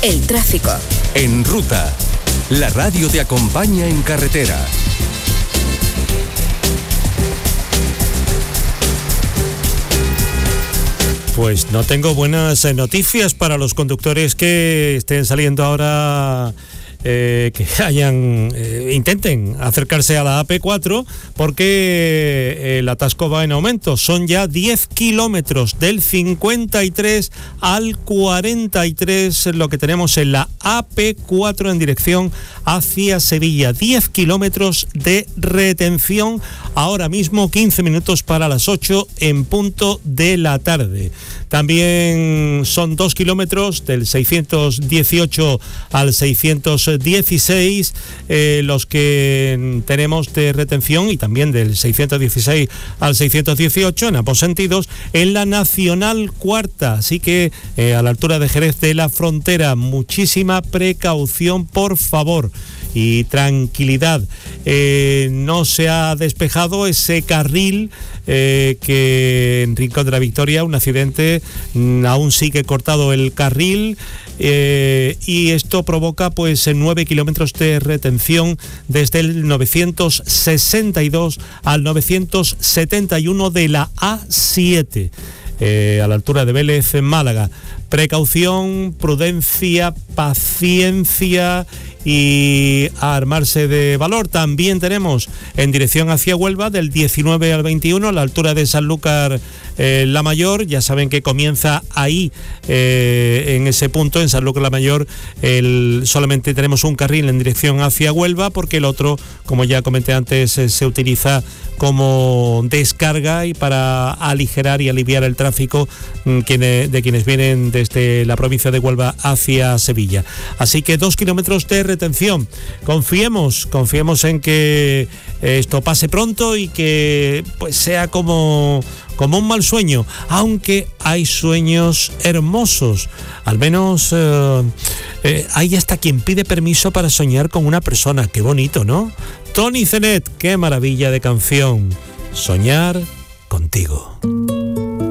El tráfico. En Ruta, la radio te acompaña en carretera. Pues no tengo buenas noticias para los conductores que estén saliendo ahora, que intenten acercarse a la AP4, porque el atasco va en aumento. Son ya 10 kilómetros del 53 al 43 lo que tenemos en la AP4 en dirección hacia Sevilla. 10 kilómetros de retención ahora mismo, 15 minutos para las 8 en punto de la tarde. También son 2 kilómetros del 618 al 616 los que tenemos de retención, y también del 616 al 618 en ambos sentidos en la Nacional Cuarta. Así que a la altura de Jerez de la Frontera, muchísima precaución, por favor, y tranquilidad. No se ha despejado ese carril que en Rincón de la Victoria, un accidente, aún sigue cortado el carril, y esto provoca pues 9 kilómetros de retención desde el 962 al 971 de la A7. A la altura de Vélez, en Málaga. Precaución, prudencia, paciencia y a armarse de valor. También tenemos en dirección hacia Huelva del 19 al 21 a la altura de Sanlúcar la Mayor. Ya saben que comienza ahí, en ese punto, en Sanlúcar la Mayor, solamente tenemos un carril en dirección hacia Huelva, porque el otro, como ya comenté antes, se utiliza como descarga y para aligerar y aliviar el tráfico de quienes vienen desde la provincia de Huelva hacia Sevilla. Así que 2 kilómetros de retención. Confiemos en que esto pase pronto y que pues sea como un mal sueño, aunque hay sueños hermosos. Al menos hay hasta quien pide permiso para soñar con una persona. Qué bonito, ¿no? Tony Zenet, qué maravilla de canción. Soñar contigo.